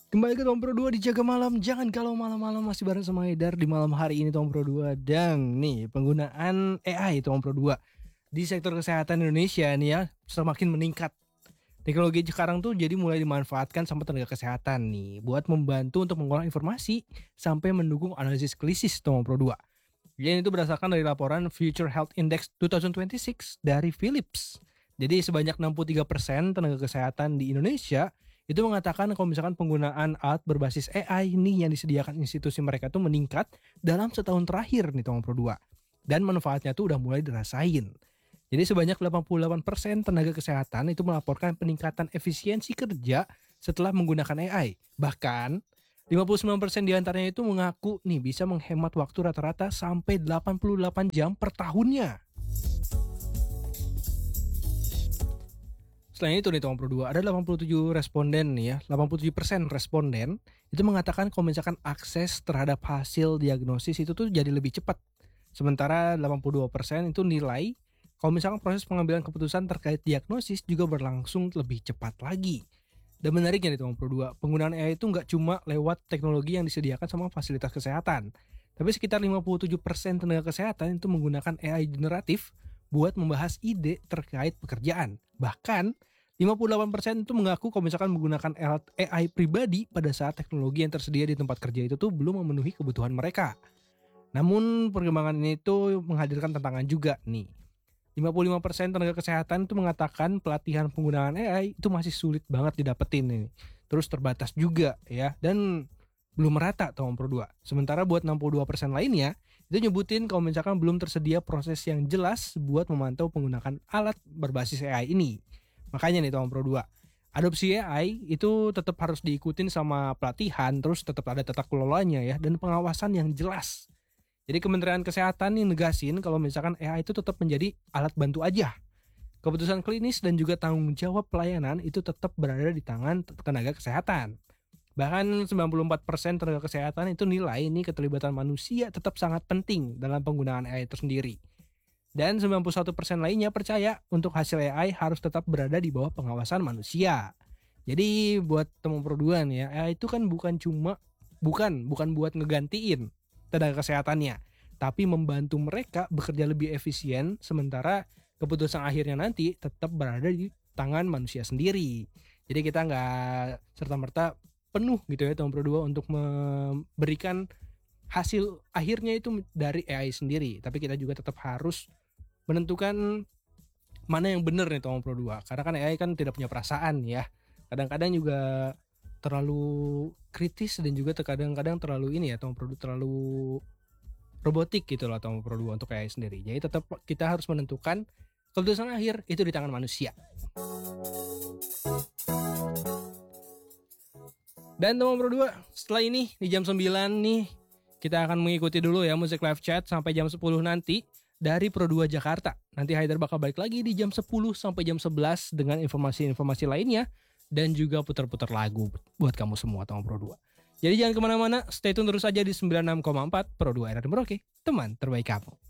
Kembali ke Tom Pro 2 di Jaga Malam. Jangan kalau malam-malam masih bareng sama Haidar di malam hari ini Tom Pro 2. Dan nih penggunaan AI Tom Pro 2 di sektor kesehatan Indonesia nih ya semakin meningkat. Teknologi sekarang tuh jadi mulai dimanfaatkan sama tenaga kesehatan nih buat membantu untuk mengolah informasi sampai mendukung analisis klinis Tom Pro 2. Jadi itu berdasarkan dari laporan Future Health Index 2026 dari Philips. Jadi sebanyak 63% tenaga kesehatan di Indonesia itu mengatakan kalau misalkan penggunaan alat berbasis AI ini yang disediakan institusi mereka tuh meningkat dalam setahun terakhir nih Tom Pro 2. Dan manfaatnya tuh udah mulai dirasain. Jadi sebanyak 88% tenaga kesehatan itu melaporkan peningkatan efisiensi kerja setelah menggunakan AI. Bahkan 59% diantaranya itu mengaku nih bisa menghemat waktu rata-rata sampai 88 jam per tahunnya. Selain itu nih Tom Pro 2, ada 87 responden nih ya, 87% responden itu mengatakan kalau misalkan akses terhadap hasil diagnosis itu tuh jadi lebih cepat. Sementara 82% itu nilai kalau misalkan proses pengambilan keputusan terkait diagnosis juga berlangsung lebih cepat lagi. Dan menariknya nih Tom Pro 2, penggunaan AI itu nggak cuma lewat teknologi yang disediakan sama fasilitas kesehatan. Tapi sekitar 57% tenaga kesehatan itu menggunakan AI generatif buat membahas ide terkait pekerjaan. Bahkan 58% itu mengaku kalau misalkan menggunakan alat AI pribadi pada saat teknologi yang tersedia di tempat kerja itu tuh belum memenuhi kebutuhan mereka. Namun perkembangan ini tuh menghadirkan tantangan juga nih. 55% tenaga kesehatan itu mengatakan pelatihan penggunaan AI itu masih sulit banget didapetin nih. Terus terbatas juga ya dan belum merata Tom Pro 2. Sementara buat 62% lainnya itu nyebutin kalau misalkan belum tersedia proses yang jelas buat memantau penggunaan alat berbasis AI ini. Makanya nih Tom Pro 2, adopsi AI itu tetap harus diikutin sama pelatihan, terus tetap ada tata kelolanya ya dan pengawasan yang jelas. Jadi Kementerian Kesehatan nih negasin kalau misalkan AI itu tetap menjadi alat bantu aja. Keputusan klinis dan juga tanggung jawab pelayanan itu tetap berada di tangan tenaga kesehatan. Bahkan 94% tenaga kesehatan itu nilai ini keterlibatan manusia tetap sangat penting dalam penggunaan AI itu sendiri. Dan 91% lainnya percaya untuk hasil AI harus tetap berada di bawah pengawasan manusia. Jadi buat Tom Pro 2 nih ya, AI itu kan bukan buat ngegantiin tenaga kesehatannya, tapi membantu mereka bekerja lebih efisien sementara keputusan akhirnya nanti tetap berada di tangan manusia sendiri. Jadi kita nggak serta-merta penuh gitu ya Tom Pro 2 untuk memberikan hasil akhirnya itu dari AI sendiri, tapi kita juga tetap harus menentukan mana yang benar nih Tom Pro 2. Karena kan AI kan tidak punya perasaan ya. Kadang-kadang juga terlalu kritis dan juga kadang-kadang terlalu ini ya Tom Pro 2 terlalu robotik gitu loh Tom Pro 2 untuk AI sendiri. Jadi tetap kita harus menentukan keputusan akhir itu di tangan manusia. Dan Tom Pro 2 setelah ini di jam 9 nih kita akan mengikuti dulu ya musik live chat sampai jam 10 nanti dari Pro 2 Jakarta. Nanti Haidar bakal balik lagi di jam 10 sampai jam 11 dengan informasi-informasi lainnya dan juga putar-putar lagu buat kamu semua Tom Pro 2. Jadi jangan kemana-mana, stay tune terus aja di 96,4 Pro 2 RRI Merauke, teman terbaik kamu.